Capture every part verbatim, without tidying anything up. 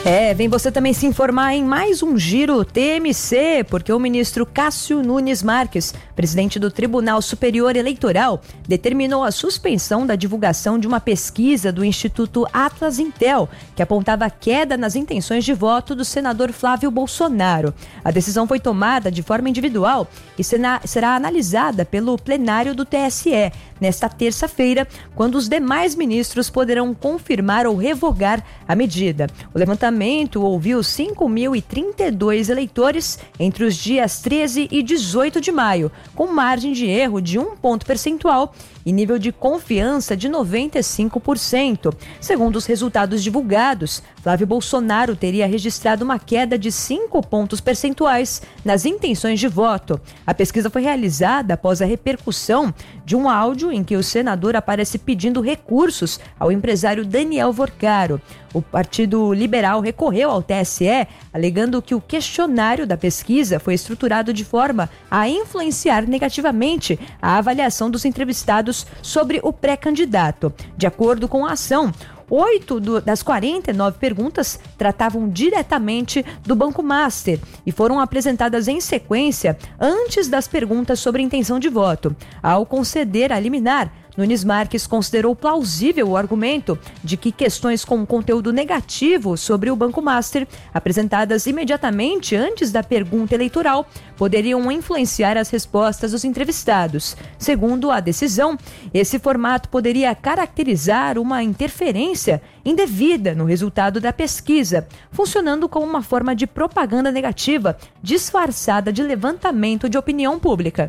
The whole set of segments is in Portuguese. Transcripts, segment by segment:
É, vem você também se informar em mais um Giro T M C, porque o ministro Cássio Nunes Marques, presidente do Tribunal Superior Eleitoral, determinou a suspensão da divulgação de uma pesquisa do Instituto Atlas Intel, que apontava queda nas intenções de voto do senador Flávio Bolsonaro. A decisão foi tomada de forma individual e será analisada pelo plenário do T S E nesta terça-feira, quando os demais ministros poderão confirmar ou revogar a medida. O levantamento ouviu cinco mil e trinta e dois eleitores entre os dias treze e dezoito de maio, com margem de erro de um ponto percentual e nível de confiança de noventa e cinco por cento. Segundo os resultados divulgados, Flávio Bolsonaro teria registrado uma queda de cinco pontos percentuais nas intenções de voto. A pesquisa foi realizada após a repercussão de um áudio em que o senador aparece pedindo recursos ao empresário Daniel Vorcaro. O Partido Liberal recorreu ao T S E, alegando que o questionário da pesquisa foi estruturado de forma a influenciar negativamente a avaliação dos entrevistados sobre o pré-candidato. De acordo com a ação, Oito do, das quarenta e nove perguntas tratavam diretamente do Banco Master e foram apresentadas em sequência antes das perguntas sobre intenção de voto. Ao conceder a liminar, Nunes Marques considerou plausível o argumento de que questões com conteúdo negativo sobre o Banco Master, apresentadas imediatamente antes da pergunta eleitoral, poderiam influenciar as respostas dos entrevistados. Segundo a decisão, esse formato poderia caracterizar uma interferência indevida no resultado da pesquisa, funcionando como uma forma de propaganda negativa disfarçada de levantamento de opinião pública.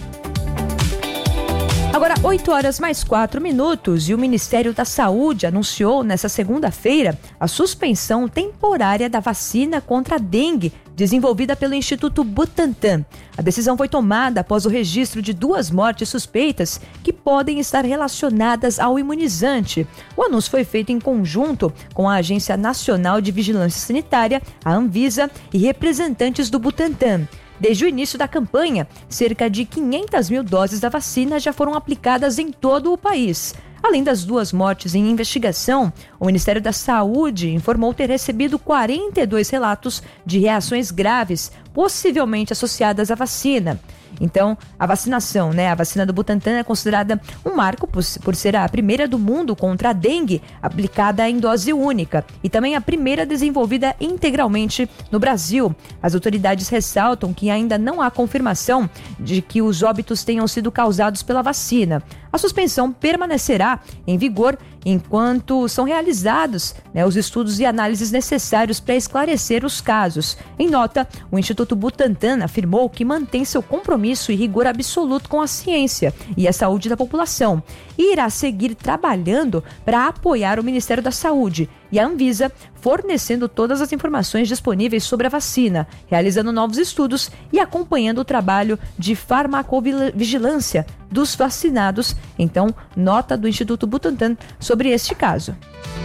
Agora, oito horas mais quatro minutos e o Ministério da Saúde anunciou nesta segunda-feira a suspensão temporária da vacina contra a dengue desenvolvida pelo Instituto Butantan. A decisão foi tomada após o registro de duas mortes suspeitas que podem estar relacionadas ao imunizante. O anúncio foi feito em conjunto com a Agência Nacional de Vigilância Sanitária, a Anvisa, e representantes do Butantan. Desde o início da campanha, cerca de quinhentas mil doses da vacina já foram aplicadas em todo o país. Além das duas mortes em investigação, o Ministério da Saúde informou ter recebido quarenta e dois relatos de reações graves, possivelmente associadas à vacina. Então, a vacinação, né? A vacina do Butantan é considerada um marco por, por ser a primeira do mundo contra a dengue aplicada em dose única e também a primeira desenvolvida integralmente no Brasil. As autoridades ressaltam que ainda não há confirmação de que os óbitos tenham sido causados pela vacina. A suspensão permanecerá em vigor enquanto são realizados, né, os estudos e análises necessários para esclarecer os casos. Em nota, o Instituto Butantan afirmou que mantém seu compromisso e rigor absoluto com a ciência e a saúde da população e irá seguir trabalhando para apoiar o Ministério da Saúde e a Anvisa, fornecendo todas as informações disponíveis sobre a vacina, realizando novos estudos e acompanhando o trabalho de farmacovigilância dos vacinados. Então, nota do Instituto Butantan sobre este caso.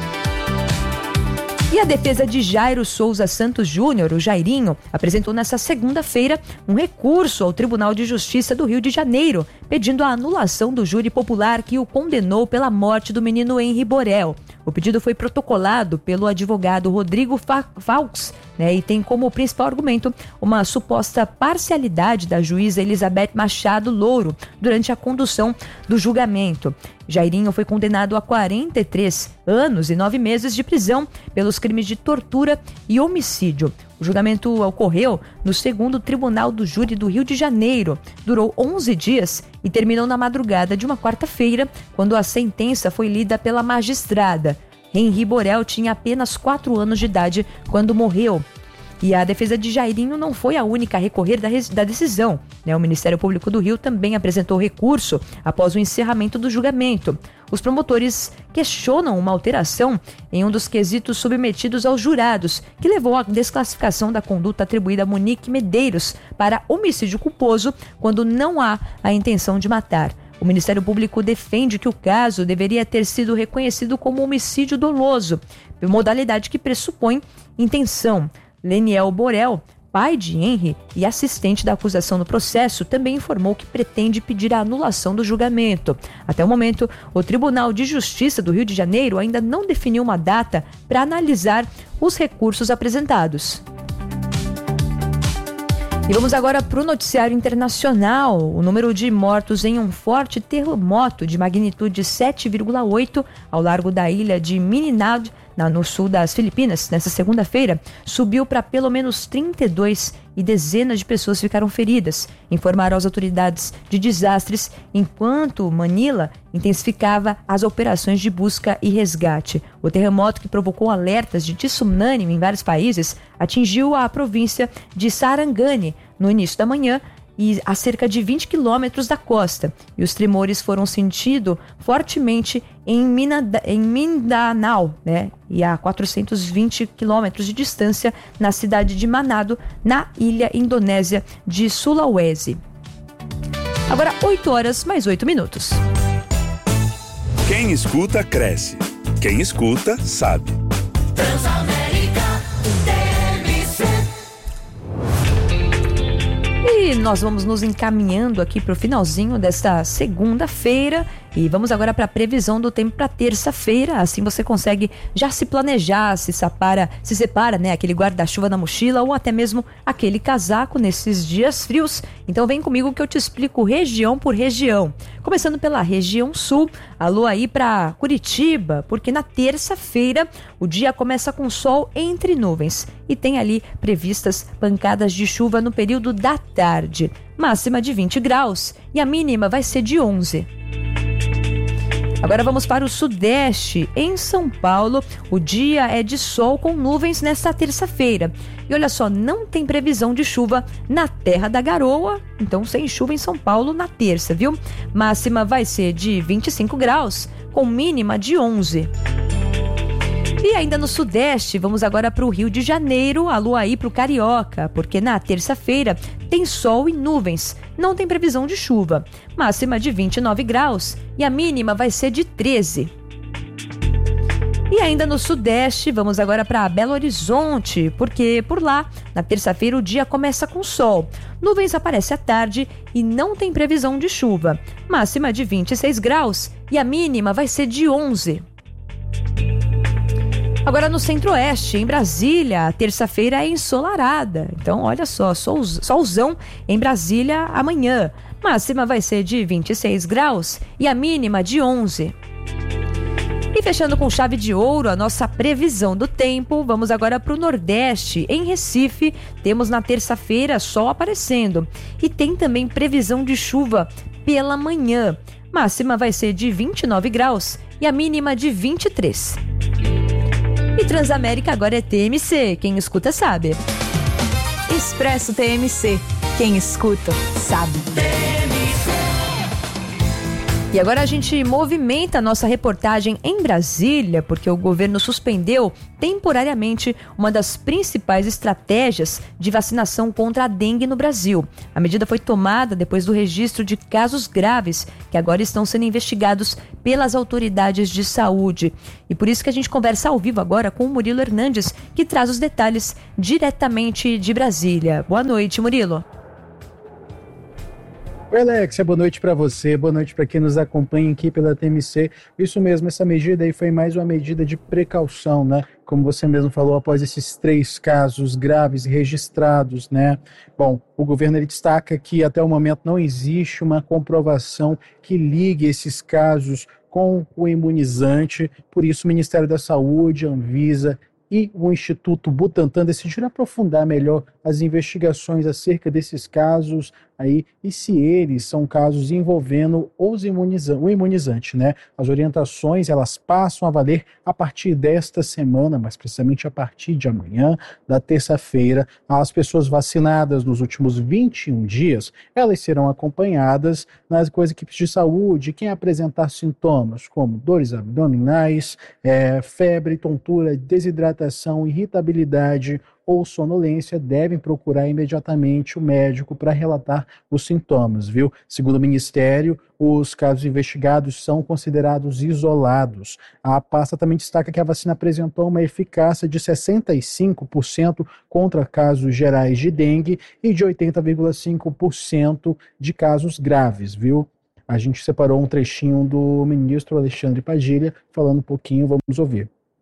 E a defesa de Jairo Souza Santos Júnior, o Jairinho, apresentou nesta segunda-feira um recurso ao Tribunal de Justiça do Rio de Janeiro, pedindo a anulação do júri popular que o condenou pela morte do menino Henri Borel. O pedido foi protocolado pelo advogado Rodrigo Faux, né, e tem como principal argumento uma suposta parcialidade da juíza Elizabeth Machado Louro durante a condução do julgamento. Jairinho foi condenado a quarenta e três anos e nove meses de prisão pelos crimes de tortura e homicídio. O julgamento ocorreu no segundo Tribunal do Júri do Rio de Janeiro. Durou onze dias e terminou na madrugada de uma quarta-feira, quando a sentença foi lida pela magistrada. Henri Borel tinha apenas quatro anos de idade quando morreu. E a defesa de Jairinho não foi a única a recorrer da, da decisão, né? O Ministério Público do Rio também apresentou recurso após o encerramento do julgamento. Os promotores questionam uma alteração em um dos quesitos submetidos aos jurados, que levou à desclassificação da conduta atribuída a Monique Medeiros para homicídio culposo quando não há a intenção de matar. O Ministério Público defende que o caso deveria ter sido reconhecido como homicídio doloso, modalidade que pressupõe intenção. Leniel Borel, pai de Henri e assistente da acusação no processo, também informou que pretende pedir a anulação do julgamento. Até o momento, o Tribunal de Justiça do Rio de Janeiro ainda não definiu uma data para analisar os recursos apresentados. E vamos agora para o noticiário internacional. O número de mortos em um forte terremoto de magnitude sete vírgula oito ao largo da ilha de Mindanao, no sul das Filipinas, nesta segunda-feira, subiu para pelo menos trinta e dois e dezenas de pessoas ficaram feridas, informaram as autoridades de desastres, enquanto Manila intensificava as operações de busca e resgate. O terremoto, que provocou alertas de tsunami em vários países, atingiu a província de Sarangani no início da manhã, e a cerca de vinte quilômetros da costa. E os tremores foram sentidos fortemente em, Minada, em Mindanao, né? E a quatrocentos e vinte quilômetros de distância na cidade de Manado, na ilha indonésia de Sulawesi. Agora, oito horas mais oito minutos. Quem escuta, cresce. Quem escuta, sabe. Transamérica, T M C. E nós vamos nos encaminhando aqui para o finalzinho desta segunda-feira e vamos agora para a previsão do tempo para terça-feira. Assim você consegue já se planejar, se separa, se separa, né, aquele guarda-chuva na mochila ou até mesmo aquele casaco nesses dias frios. Então vem comigo que eu te explico região por região. Começando pela região sul, alô aí para Curitiba, porque na terça-feira o dia começa com sol entre nuvens e tem ali previstas pancadas de chuva no período da tarde. Máxima de vinte graus e a mínima vai ser de onze. Agora vamos para o sudeste. Em São Paulo, o dia é de sol com nuvens nesta terça-feira. E olha só, não tem previsão de chuva na Terra da Garoa, então sem chuva em São Paulo na terça, viu? Máxima vai ser de vinte e cinco graus, com mínima de onze. E ainda no sudeste, vamos agora para o Rio de Janeiro, alô aí para o Carioca, porque na terça-feira tem sol e nuvens, não tem previsão de chuva. Máxima de vinte e nove graus e a mínima vai ser de treze. E ainda no sudeste, vamos agora para Belo Horizonte, porque por lá, na terça-feira, o dia começa com sol. Nuvens aparecem à tarde e não tem previsão de chuva. Máxima de vinte e seis graus e a mínima vai ser de onze. Agora no centro-oeste, em Brasília, a terça-feira é ensolarada. Então, olha só, sol, solzão em Brasília amanhã. Máxima vai ser de vinte e seis graus e a mínima de onze. E fechando com chave de ouro a nossa previsão do tempo, vamos agora para o Nordeste. Em Recife, temos na terça-feira sol aparecendo e tem também previsão de chuva pela manhã. Máxima vai ser de vinte e nove graus e a mínima de vinte e três. E Transamérica agora é T M C, quem escuta sabe. Expresso T M C, quem escuta sabe. E agora a gente movimenta a nossa reportagem em Brasília, porque o governo suspendeu temporariamente uma das principais estratégias de vacinação contra a dengue no Brasil. A medida foi tomada depois do registro de casos graves que agora estão sendo investigados pelas autoridades de saúde. E por isso que a gente conversa ao vivo agora com o Murilo Hernandes, que traz os detalhes diretamente de Brasília. Boa noite, Murilo. Oi, Alexia, boa noite para você, boa noite para quem nos acompanha aqui pela T M C. Isso mesmo, essa medida aí foi mais uma medida de precaução, né? Como você mesmo falou, após esses três casos graves registrados, né? Bom, o governo ele destaca que até o momento não existe uma comprovação que ligue esses casos com o imunizante, por isso o Ministério da Saúde, a Anvisa e o Instituto Butantan decidiram aprofundar melhor as investigações acerca desses casos aí e se eles são casos envolvendo os imunizantes, o imunizante, né? As orientações elas passam a valer a partir desta semana, mas precisamente a partir de amanhã, da terça-feira, as pessoas vacinadas nos últimos vinte e um dias, elas serão acompanhadas nas com as equipes de saúde, quem apresentar sintomas como dores abdominais, é, febre, tontura, desidratação, irritabilidade ou sonolência, devem procurar imediatamente o médico para relatar os sintomas, viu? Segundo o Ministério, os casos investigados são considerados isolados. A pasta também destaca que a vacina apresentou uma eficácia de sessenta e cinco por cento contra casos gerais de dengue e de oitenta vírgula cinco por cento de casos graves, viu? A gente separou um trechinho do ministro Alexandre Padilha falando um pouquinho, vamos ouvir.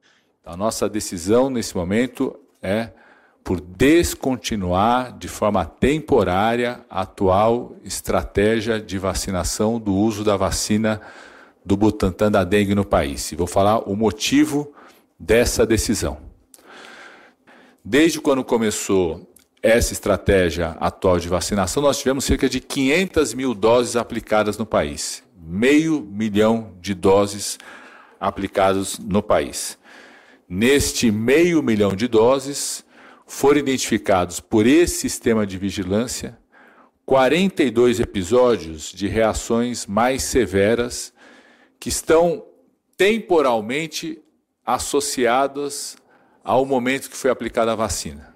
A nossa decisão nesse momento é por descontinuar de forma temporária a atual estratégia de vacinação do uso da vacina do Butantan da dengue no país. E vou falar o motivo dessa decisão. Desde quando começou essa estratégia atual de vacinação, nós tivemos cerca de quinhentas mil doses aplicadas no país. Meio milhão de doses aplicadas no país. Neste meio milhão de doses, foram identificados por esse sistema de vigilância quarenta e dois episódios de reações mais severas que estão temporalmente associadas ao momento que foi aplicada a vacina.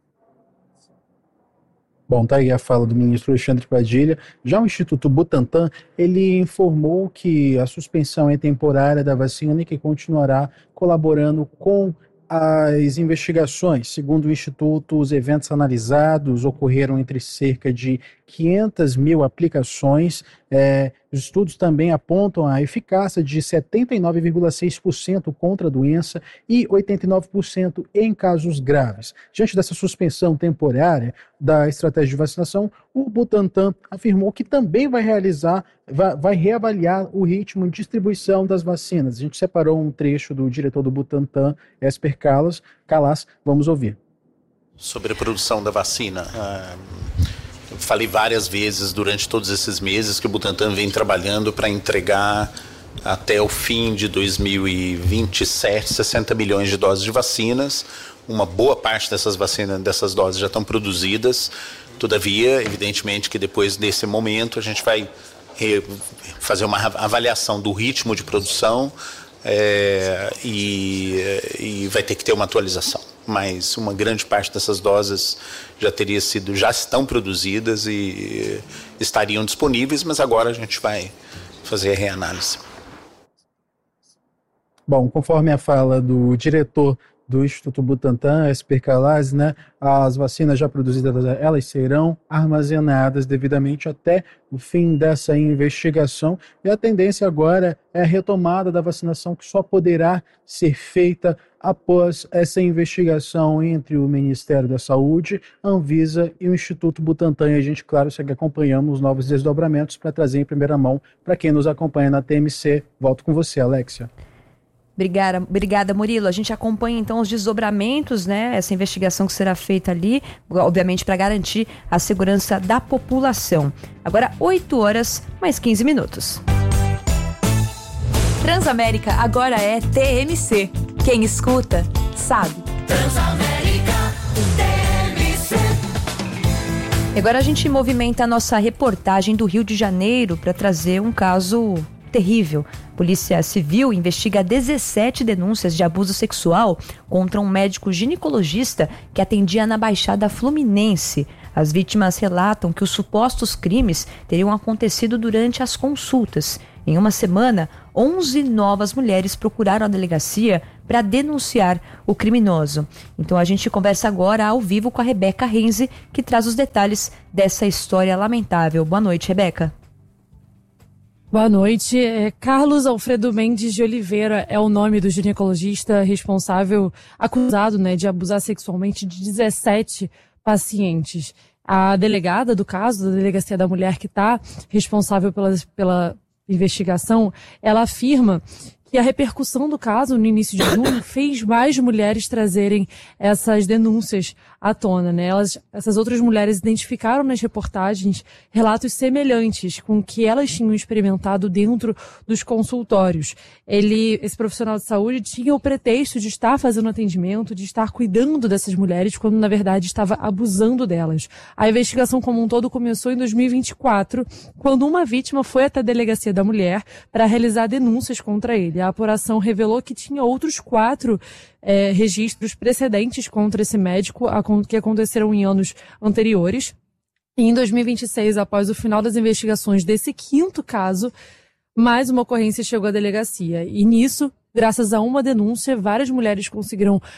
Bom, tá aí a fala do ministro Alexandre Padilha. Já o Instituto Butantan, ele informou que a suspensão é temporária da vacina e que continuará colaborando com as investigações. Segundo o Instituto, os eventos analisados ocorreram entre cerca de quinhentas mil aplicações. É, os estudos também apontam a eficácia de setenta e nove vírgula seis por cento contra a doença e oitenta e nove por cento em casos graves. Diante dessa suspensão temporária da estratégia de vacinação, o Butantan afirmou que também vai realizar, vai, vai reavaliar o ritmo de distribuição das vacinas. A gente separou um trecho do diretor do Butantan, Esper Calas. Calas, vamos ouvir. Sobre a produção da vacina, ah, eu falei várias vezes durante todos esses meses que o Butantan vem trabalhando para entregar até o fim de dois mil e vinte e sete sessenta milhões de doses de vacinas. Uma boa parte dessas vacinas, dessas doses já estão produzidas. Todavia, evidentemente que depois desse momento a gente vai fazer uma avaliação do ritmo de produção é, e, e vai ter que ter uma atualização. Mas uma grande parte dessas doses já teria sido, já estão produzidas e estariam disponíveis, mas agora a gente vai fazer a reanálise. Bom, conforme a fala do diretor do Instituto Butantan, Esper Calas, né, as vacinas já produzidas, elas serão armazenadas devidamente até o fim dessa investigação, e a tendência agora é a retomada da vacinação, que só poderá ser feita após essa investigação entre o Ministério da Saúde, a Anvisa e o Instituto Butantan. E a gente, claro, segue acompanhando os novos desdobramentos para trazer em primeira mão para quem nos acompanha na T M C. Volto com você, Alexia. Obrigada, obrigada, Murilo. A gente acompanha então os desdobramentos, né? Essa investigação que será feita ali, obviamente para garantir a segurança da população. Agora, oito horas mais quinze minutos. Transamérica agora é T M C. Quem escuta, sabe. Transamérica T M C. E agora a gente movimenta a nossa reportagem do Rio de Janeiro para trazer um caso terrível. A Polícia Civil investiga dezessete denúncias de abuso sexual contra um médico ginecologista que atendia na Baixada Fluminense. As vítimas relatam que os supostos crimes teriam acontecido durante as consultas. Em uma semana, onze novas mulheres procuraram a delegacia para denunciar o criminoso. Então a gente conversa agora ao vivo com a Rebeca Renzi, que traz os detalhes dessa história lamentável. Boa noite, Rebeca. Boa noite. Carlos Alfredo Mendes de Oliveira é o nome do ginecologista responsável, acusado, né, de abusar sexualmente de dezessete pacientes. A delegada do caso, da Delegacia da Mulher, que está responsável pela, pela investigação, ela afirma que a repercussão do caso no início de junho fez mais mulheres trazerem essas denúncias à tona, né? Elas, essas outras mulheres identificaram nas reportagens relatos semelhantes com o que elas tinham experimentado dentro dos consultórios. Ele, esse profissional de saúde tinha o pretexto de estar fazendo atendimento, de estar cuidando dessas mulheres, quando na verdade estava abusando delas. A investigação como um todo começou em dois mil e vinte e quatro, quando uma vítima foi até a Delegacia da Mulher para realizar denúncias contra ele. A apuração revelou que tinha outros quatro é, registros precedentes contra esse médico que aconteceram em anos anteriores. E em dois mil e vinte e seis, após o final das investigações desse quinto caso, mais uma ocorrência chegou à delegacia. E nisso, graças a uma denúncia, várias mulheres conseguiram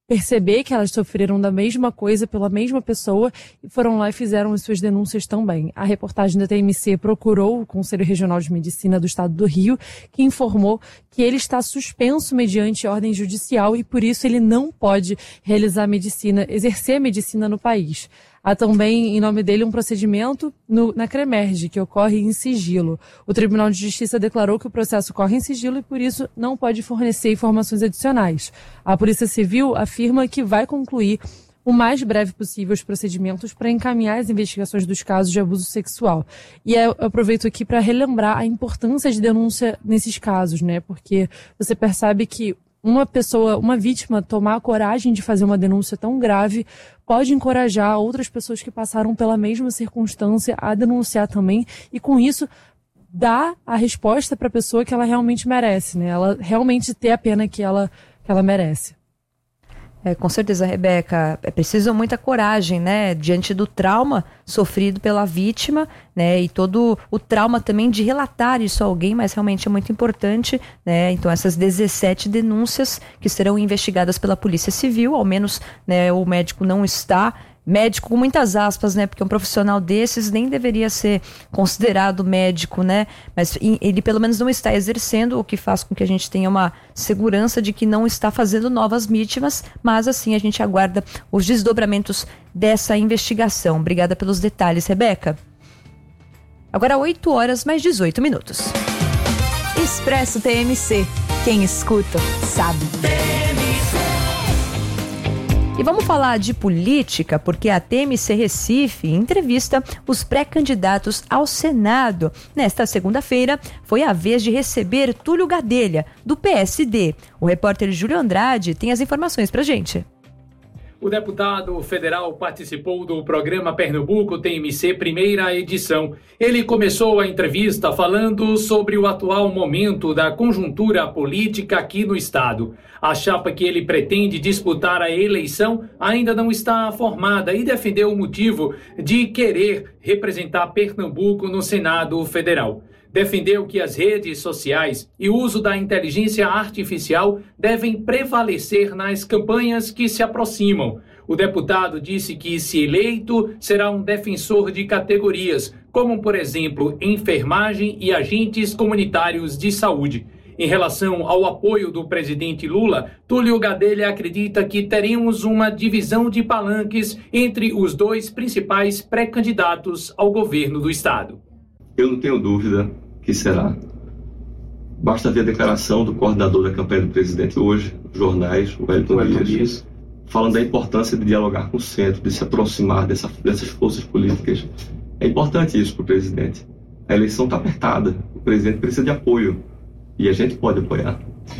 perceber que elas sofreram da mesma coisa pela mesma pessoa e foram lá e fizeram as suas denúncias também. A reportagem da T M C procurou o Conselho Regional de Medicina do Estado do Rio, que informou que ele está suspenso mediante ordem judicial e por isso ele não pode realizar medicina, exercer medicina no país. Há também, em nome dele, um procedimento no, na CREMERGE, que ocorre em sigilo. O Tribunal de Justiça declarou que o processo ocorre em sigilo e, por isso, não pode fornecer informações adicionais. A Polícia Civil afirma que vai concluir o mais breve possível os procedimentos para encaminhar as investigações dos casos de abuso sexual. E eu aproveito aqui para relembrar a importância de denúncia nesses casos, né? Porque você percebe que uma pessoa, uma vítima, tomar a coragem de fazer uma denúncia tão grave pode encorajar outras pessoas que passaram pela mesma circunstância a denunciar também e, com isso, dar a resposta para a pessoa que ela realmente merece, né? Ela realmente ter a pena que ela, que ela merece. É, com certeza, Rebeca, é preciso muita coragem, né, diante do trauma sofrido pela vítima, né, e todo o trauma também de relatar isso a alguém, mas realmente é muito importante, né, então essas dezessete denúncias que serão investigadas pela Polícia Civil, ao menos, né, o médico não está... Médico com muitas aspas, né? Porque um profissional desses nem deveria ser considerado médico, né? Mas ele pelo menos não está exercendo, o que faz com que a gente tenha uma segurança de que não está fazendo novas vítimas, mas assim a gente aguarda os desdobramentos dessa investigação. Obrigada pelos detalhes, Rebeca. Agora oito horas mais dezoito minutos. Expresso T M C. Quem escuta, sabe. E vamos falar de política, porque a T M C Recife entrevista os pré-candidatos ao Senado. Nesta segunda-feira, foi a vez de receber Túlio Gadelha, do P S D. O repórter Júlio Andrade tem as informações pra gente. O deputado federal participou do programa Pernambuco T M C primeira edição. Ele começou a entrevista falando sobre o atual momento da conjuntura política aqui no estado. A chapa que ele pretende disputar a eleição ainda não está formada e defendeu o motivo de querer representar Pernambuco no Senado Federal. Defendeu que as redes sociais e o uso da inteligência artificial devem prevalecer nas campanhas que se aproximam. O deputado disse que, se eleito, será um defensor de categorias, como, por exemplo, enfermagem e agentes comunitários de saúde. Em relação ao apoio do presidente Lula, Túlio Gadelha acredita que teremos uma divisão de palanques entre os dois principais pré-candidatos ao governo do estado. Eu não tenho dúvida que será. Basta ver a declaração do coordenador da campanha do presidente hoje, nos jornais, o Wellington Dias, falando da importância de dialogar com o centro, de se aproximar dessa, dessas forças políticas. É importante isso para o presidente. A eleição está apertada, o presidente precisa de apoio e a gente pode apoiar.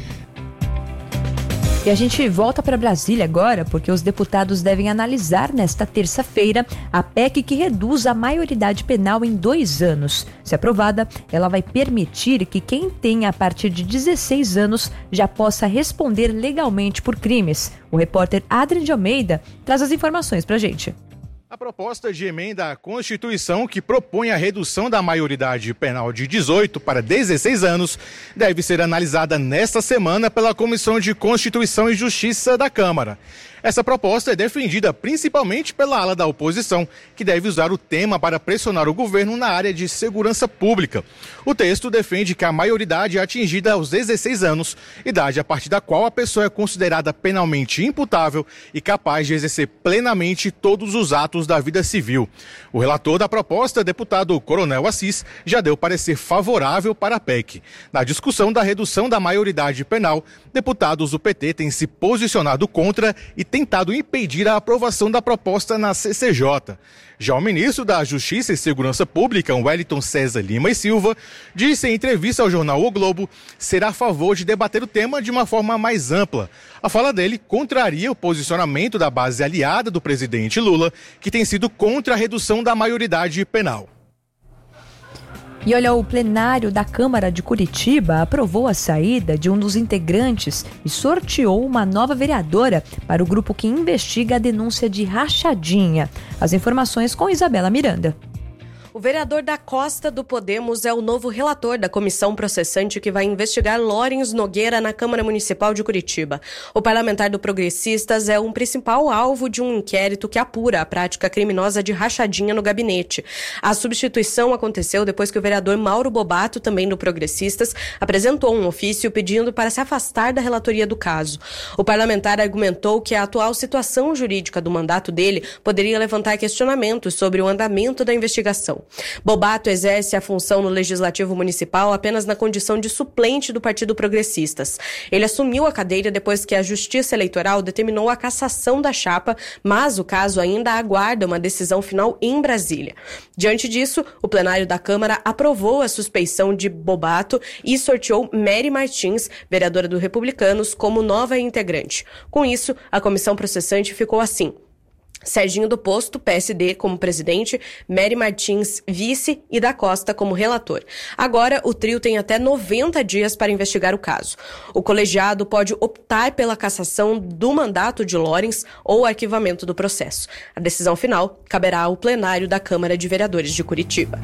E a gente volta para Brasília agora, porque os deputados devem analisar nesta terça-feira a P E C que reduz a maioridade penal em dois anos. Se aprovada, ela vai permitir que quem tenha a partir de dezesseis anos já possa responder legalmente por crimes. O repórter Adrian de Almeida traz as informações para a gente. A proposta de emenda à Constituição que propõe a redução da maioridade penal de dezoito para dezesseis anos deve ser analisada nesta semana pela Comissão de Constituição e Justiça da Câmara. Essa proposta é defendida principalmente pela ala da oposição, que deve usar o tema para pressionar o governo na área de segurança pública. O texto defende que a maioridade é atingida aos dezesseis anos, idade a partir da qual a pessoa é considerada penalmente imputável e capaz de exercer plenamente todos os atos da vida civil. O relator da proposta, deputado Coronel Assis, já deu parecer favorável para a P E C. Na discussão da redução da maioridade penal, deputados do P T têm se posicionado contra e tentado impedir a aprovação da proposta na C C J. Já o ministro da Justiça e Segurança Pública, Wellington César Lima e Silva, disse em entrevista ao jornal O Globo ser a favor de debater o tema de uma forma mais ampla. A fala dele contraria o posicionamento da base aliada do presidente Lula, que tem sido contra a redução da maioridade penal. E olha, o plenário da Câmara de Curitiba aprovou a saída de um dos integrantes e sorteou uma nova vereadora para o grupo que investiga a denúncia de rachadinha. As informações com Isabela Miranda. O vereador da Costa do Podemos é o novo relator da comissão processante que vai investigar Lawrence Nogueira na Câmara Municipal de Curitiba. O parlamentar do Progressistas é um principal alvo de um inquérito que apura a prática criminosa de rachadinha no gabinete. A substituição aconteceu depois que o vereador Mauro Bobato, também do Progressistas, apresentou um ofício pedindo para se afastar da relatoria do caso. O parlamentar argumentou que a atual situação jurídica do mandato dele poderia levantar questionamentos sobre o andamento da investigação. Bobato exerce a função no Legislativo Municipal apenas na condição de suplente do Partido Progressistas. Ele assumiu a cadeira depois que a Justiça Eleitoral determinou a cassação da chapa, mas o caso ainda aguarda uma decisão final em Brasília. Diante disso, o plenário da Câmara aprovou a suspeição de Bobato e sorteou Mary Martins, vereadora do Republicanos, como nova integrante. Com isso, a comissão processante ficou assim: Serginho do Posto, P S D, como presidente, Mary Martins, vice, e da Costa como relator. Agora, o trio tem até noventa dias para investigar o caso. O colegiado pode optar pela cassação do mandato de Lawrence ou arquivamento do processo. A decisão final caberá ao plenário da Câmara de Vereadores de Curitiba.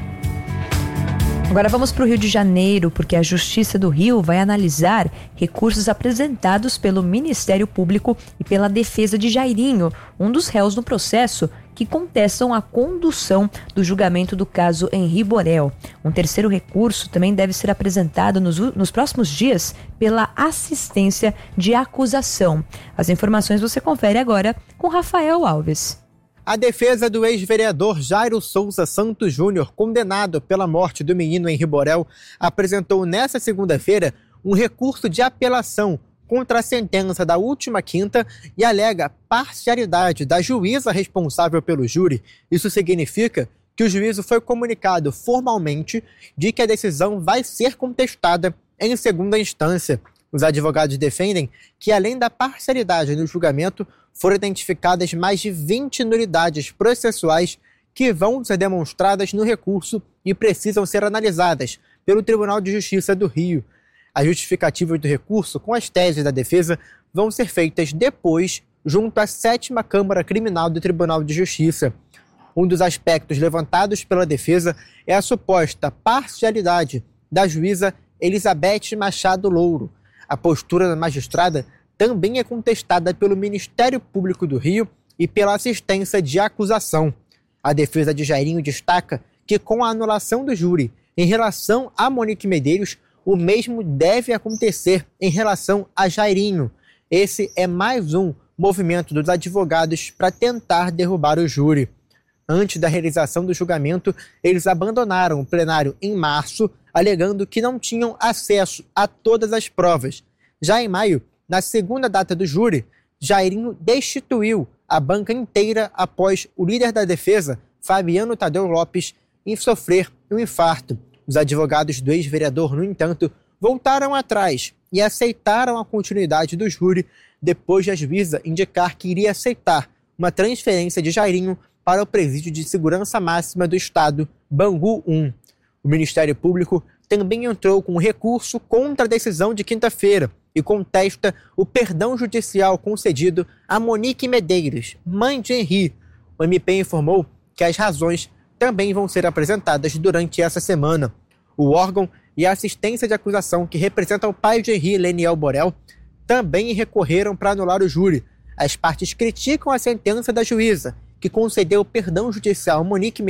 Agora vamos para o Rio de Janeiro, porque a Justiça do Rio vai analisar recursos apresentados pelo Ministério Público e pela defesa de Jairinho, um dos réus no processo que contestam a condução do julgamento do caso Henri Borel. Um terceiro recurso também deve ser apresentado nos, nos próximos dias pela assistência de acusação. As informações você confere agora com Rafael Alves. A defesa do ex-vereador Jairo Souza Santos Júnior, condenado pela morte do menino Henri Borel, apresentou nesta segunda-feira um recurso de apelação contra a sentença da última quinta e alega parcialidade da juíza responsável pelo júri. Isso significa que o juízo foi comunicado formalmente de que a decisão vai ser contestada em segunda instância. Os advogados defendem que, além da parcialidade no julgamento, foram identificadas mais de vinte nulidades processuais que vão ser demonstradas no recurso e precisam ser analisadas pelo Tribunal de Justiça do Rio. As justificativas do recurso com as teses da defesa vão ser feitas depois junto à sétima Câmara Criminal do Tribunal de Justiça. Um dos aspectos levantados pela defesa é a suposta parcialidade da juíza Elizabeth Machado Louro. A postura da magistrada também é contestada pelo Ministério Público do Rio e pela assistência de acusação. A defesa de Jairinho destaca que, com a anulação do júri em relação a Monique Medeiros, o mesmo deve acontecer em relação a Jairinho. Esse é mais um movimento dos advogados para tentar derrubar o júri. Antes da realização do julgamento, eles abandonaram o plenário em março, alegando que não tinham acesso a todas as provas. Já em maio, na segunda data do júri, Jairinho destituiu a banca inteira após o líder da defesa, Fabiano Tadeu Lopes, sofrer um infarto. Os advogados do ex-vereador, no entanto, voltaram atrás e aceitaram a continuidade do júri depois de a juíza indicar que iria aceitar uma transferência de Jairinho para o Presídio de Segurança Máxima do Estado, Bangu um. O Ministério Público também entrou com um recurso contra a decisão de quinta-feira e contesta o perdão judicial concedido a Monique Medeiros, mãe de Henri. O M P informou que as razões também vão ser apresentadas durante essa semana. O órgão e a assistência de acusação que representa o pai de Henri, Leniel Borel, também recorreram para anular o júri. As partes criticam a sentença da juíza, que concedeu perdão judicial a Monique Medeiros